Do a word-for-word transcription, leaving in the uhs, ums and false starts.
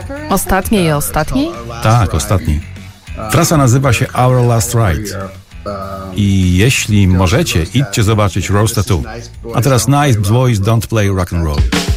Ostatniej i ostatniej? Tak, ostatniej. Trasa nazywa się Our Last Ride. I jeśli możecie, idźcie zobaczyć Rose Tattoo. A teraz Nice Boys Don't Play Rock and Roll.